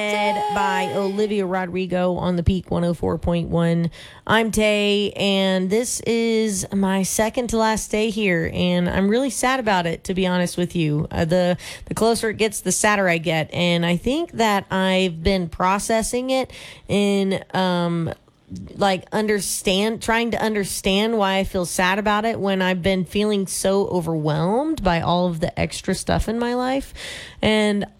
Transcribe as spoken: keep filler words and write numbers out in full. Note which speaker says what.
Speaker 1: By Olivia Rodrigo on the Peak one oh four point one. I'm Tay, and this is my second to last day here, and I'm really sad about it, to be honest with you. Uh, the the closer it gets, the sadder I get, and I think that I've been processing it in um like understand trying to understand why I feel sad about it when I've been feeling so overwhelmed by all of the extra stuff in my life. And